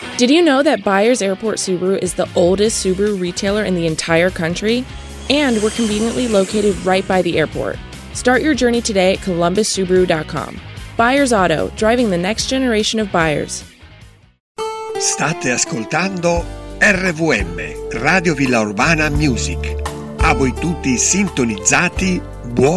Did you know that Byers Airport Subaru is the oldest Subaru retailer in the entire country? And we're conveniently located right by the airport. Start your journey today at columbussubaru.com. Byers Auto, driving the next generation of buyers. State ascoltando RVM, Radio Villa Urbana Music. A voi tutti sintonizzati, buon